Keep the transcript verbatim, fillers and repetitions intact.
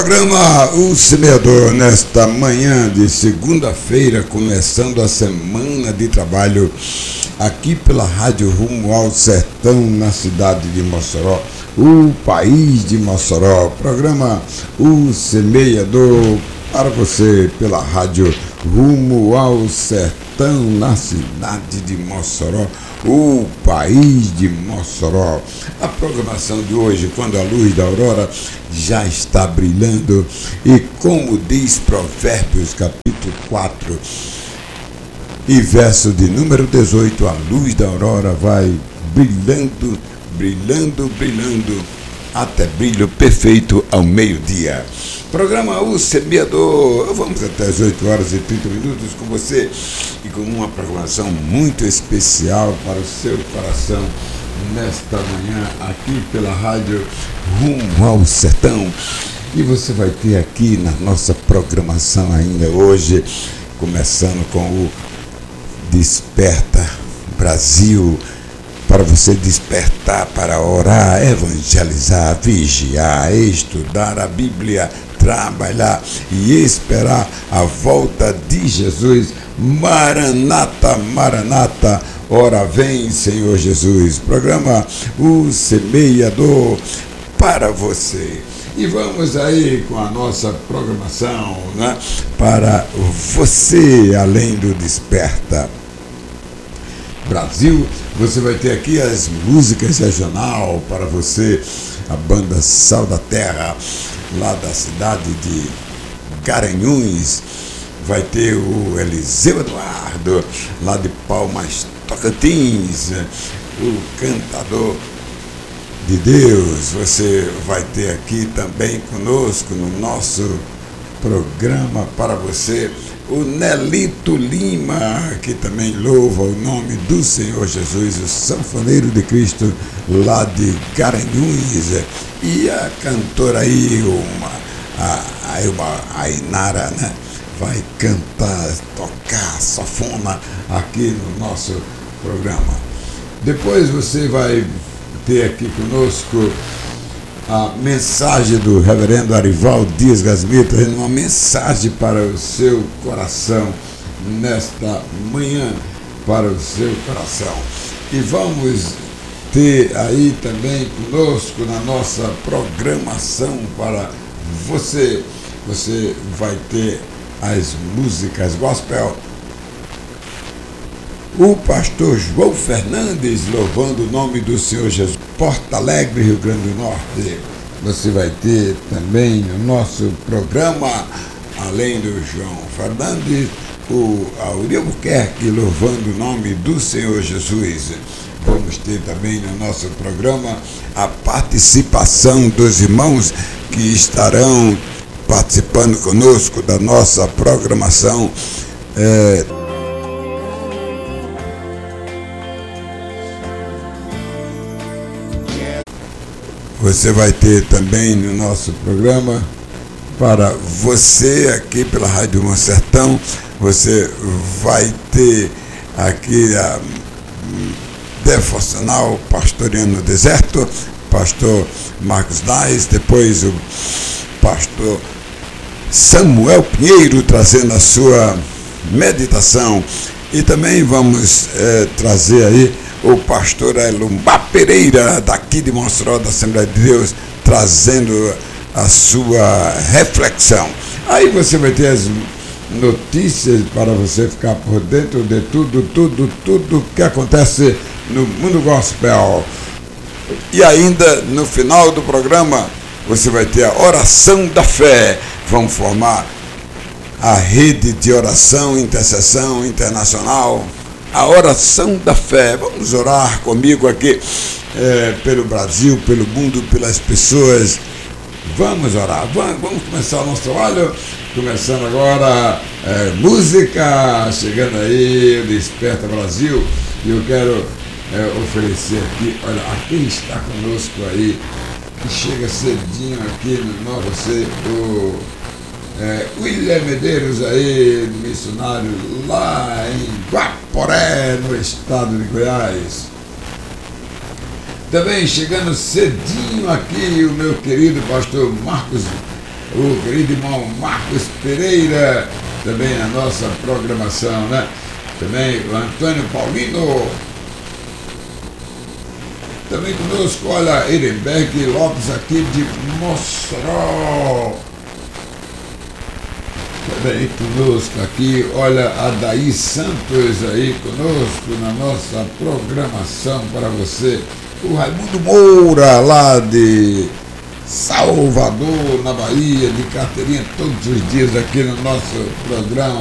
Programa O Semeador, nesta manhã de segunda-feira, começando a semana de trabalho aqui pela Rádio Rumo ao Sertão, na cidade de Mossoró, o país de Mossoró. Programa O Semeador para você pela Rádio Rumo ao Sertão, na cidade de Mossoró, o país de Mossoró. A programação de hoje, quando a luz da aurora já está brilhando, e como diz Provérbios capítulo quatro e verso de número dezoito, a luz da aurora vai brilhando, brilhando, brilhando, até brilho perfeito ao meio-dia. Programa O Semeador, vamos até as oito horas e trinta minutos com você e com uma programação muito especial para o seu coração nesta manhã aqui pela Rádio Rumo ao Sertão. E você vai ter aqui na nossa programação ainda hoje, começando com o Desperta Brasil, para você despertar para orar, evangelizar, vigiar, estudar a Bíblia, trabalhar e esperar a volta de Jesus. Maranata, Maranata, ora vem, Senhor Jesus. Programa O Semeador para você. E vamos aí com a nossa programação, né? Para você, além do Desperta Brasil, você vai ter aqui as músicas regional para você, a banda Sal da Terra, lá da cidade de Garanhuns. Vai ter o Eliseu Eduardo, lá de Palmas, Tocantins, o cantador de Deus. Você vai ter aqui também conosco no nosso programa para você o Nelito Lima, que também louva o nome do Senhor Jesus, o sanfoneiro de Cristo, lá de Garanhuns. E a cantora aí, uma, a, a, uma, a Inara, né? Vai cantar, tocar sanfona aqui no nosso programa. Depois você vai ter aqui conosco a mensagem do reverendo Arivaldo Dias Gasmito, uma mensagem para o seu coração nesta manhã, para o seu coração. E vamos ter aí também conosco na nossa programação para você, você vai ter as músicas gospel, o pastor João Fernandes louvando o nome do Senhor Jesus, Porto Alegre, Rio Grande do Norte. Você vai ter também no nosso programa, além do João Fernandes, o Aurélio Buquerque louvando o nome do Senhor Jesus. Vamos ter também no nosso programa a participação dos irmãos que estarão participando conosco da nossa programação. É, Você vai ter também no nosso programa, para você aqui pela Rádio Rumo ao Sertão, você vai ter aqui a devocional Pastoreando no Deserto, pastor Marcos Dais, depois o pastor Samuel Pinheiro trazendo a sua meditação. E também vamos é, trazer aí o pastor Elumba Pereira, daqui de Mossoró, da Assembleia de Deus, trazendo a sua reflexão. Aí você vai ter as notícias para você ficar por dentro de tudo, tudo, tudo que acontece no mundo gospel. E ainda no final do programa você vai ter a oração da fé. Vamos formar a rede de oração, intercessão internacional, a oração da fé. Vamos orar comigo aqui é, pelo Brasil, pelo mundo, pelas pessoas. Vamos orar, vamos, vamos começar o nosso trabalho. Começando agora, é, música, chegando aí, o Desperta Brasil. E eu quero é, oferecer aqui, olha, a quem está conosco aí, que chega cedinho aqui no Nova C, o é, William Medeiros aí, missionário lá em Guaporé, no estado de Goiás. Também chegando cedinho aqui o meu querido pastor Marcos o querido irmão Marcos Pereira, também na nossa programação, né? Também o Antônio Paulino. Também conosco, olha, Ehrenberg Lopes aqui de Mossoró. Também conosco aqui, olha, Adaí Santos aí conosco na nossa programação para você. O Raimundo Moura, lá de Salvador, na Bahia, de carteirinha todos os dias aqui no nosso programa.